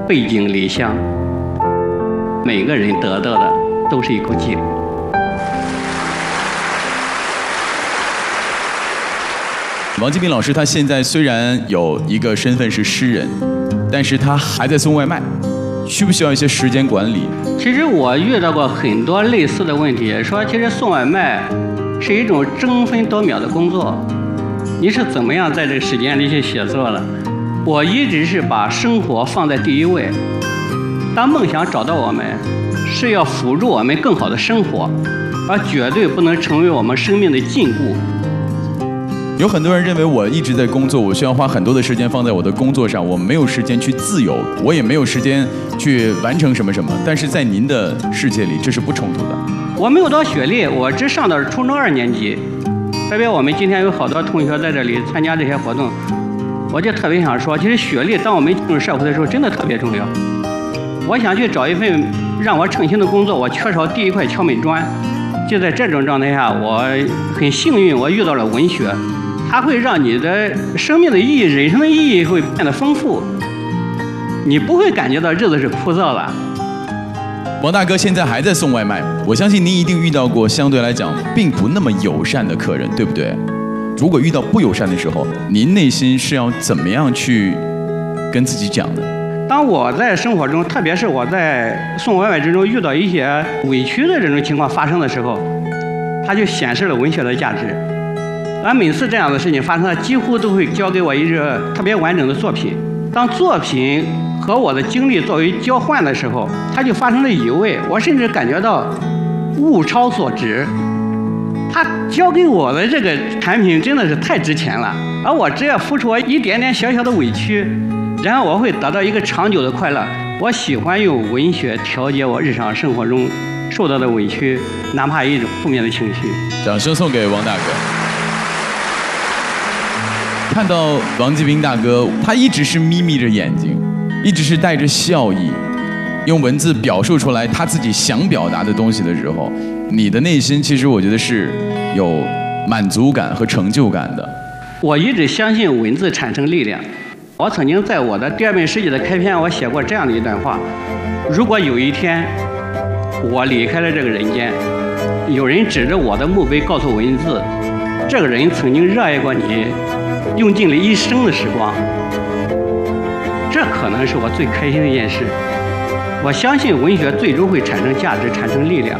背井离乡，每个人得到的都是一口气。 王继兵老师他现在虽然有一个身份是诗人，但是他还在送外卖，需不需要一些时间管理？ 其实我遇到过很多类似的问题，说其实送外卖是一种争分夺秒的工作，你是怎么样在这个时间里去写作的？我一直是把生活放在第一位。当梦想找到我们，是要辅助我们更好的生活，而绝对不能成为我们生命的禁锢。 有很多人认为我一直在工作，我需要花很多的时间放在我的工作上，我没有时间去自由，我也没有时间去完成什么什么。但是在您的世界里，这是不冲突的。 我没有多学历，我只上的是初中2年级。特别我们今天有好多同学在这里参加这些活动，我就特别想说，其实学历当我们进入社会的时候真的特别重要。我想去找一份让我称心的工作，我缺少第一块敲门砖。就在这种状态下，我很幸运，我遇到了文学，它会让你的生命的意义、人生的意义会变得丰富，你不会感觉到日子是枯燥的。 王大哥现在还在送外卖，我相信您一定遇到过相对来讲并不那么友善的客人，对不对？如果遇到不友善的时候，您内心是要怎么样去跟自己讲的？ 当我在生活中，特别是我在送外卖之中遇到一些委屈的这种情况发生的时候，它就显示了文学的价值。而每次这样的事情发生了，几乎都会交给我一个特别完整的作品。当作品和我的经历作为交换的时候，它就发生了移位，我甚至感觉到物超所值。他交给我的这个产品真的是太值钱了，而我只要付出我一点点小小的委屈，然后我会得到一个长久的快乐。我喜欢用文学调节我日常生活中受到的委屈，哪怕一种负面的情绪。 掌声送给王大哥。看到王继兵大哥，他一直是眯眯着眼睛，一直是带着笑意，用文字表述出来他自己想表达的东西的时候，你的内心其实我觉得是有满足感和成就感的。 我一直相信文字产生力量。我曾经在我的第2本诗集的开篇，我写过这样的一段话：如果有一天我离开了这个人间，有人指着我的墓碑告诉文字，这个人曾经热爱过你，用尽了一生的时光，这可能是我最开心的一件事。我相信文学最终会产生价值，产生力量。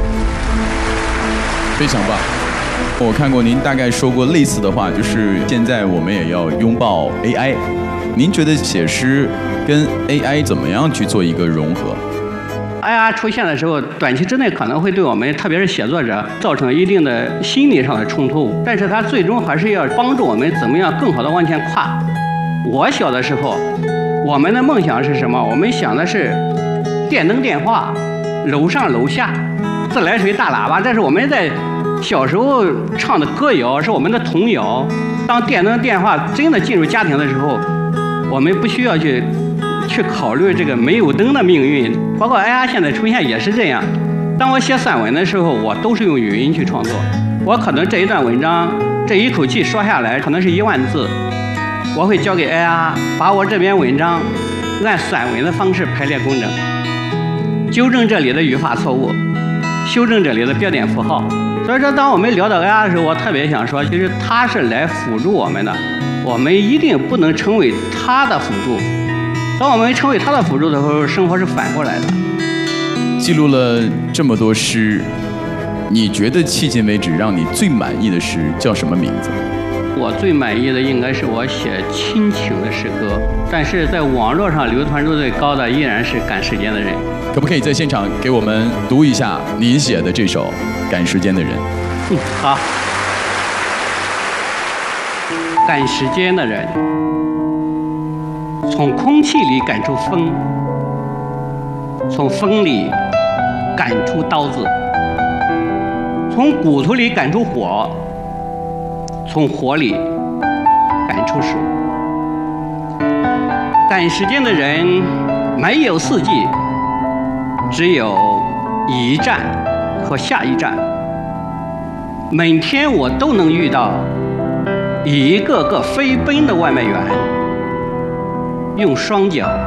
非常棒。我看过您大概说过类似的话，就是现在我们也要拥抱 AI。您觉得写诗跟 AI 怎么样去做一个融合？ AI 出现的时候，短期之内可能会对我们，特别是写作者，造成一定的心理上的冲突，但是它最终还是要帮助我们怎么样更好的往前跨。我小的时候，我们的梦想是什么？我们想的是电灯电话、楼上楼下、自来水大喇叭，这是我们在小时候唱的歌谣，是我们的童谣。当电灯电话真的进入家庭的时候，我们不需要去考虑这个没有灯的命运。包括 AI 现在出现也是这样。当我写散文的时候，我都是用语音去创作。我可能这一段文章这一口气说下来可能是1万字，我会交给 AI， 把我这篇文章按散文的方式排列工整，纠正这里的语法错误，修正这里的标点符号。所以说，当我们聊到 AI 的时候，我特别想说，其实它是来辅助我们的，我们一定不能成为它的辅助。当我们成为它的辅助的时候，生活是反过来的。 记录了这么多诗，你觉得迄今为止让你最满意的诗叫什么名字？ 我最满意的应该是我写亲情的诗歌，但是在网络上流传度最高的依然是《赶时间的人》。 可不可以在现场给我们读一下您写的这首《赶时间的人》？ 好。赶时间的人，从空气里赶出风，从风里赶出刀子，从骨头里赶出火，从火里赶出水。赶时间的人没有四季，只有一站和下一站。每天我都能遇到一个个飞奔的外卖员，用双脚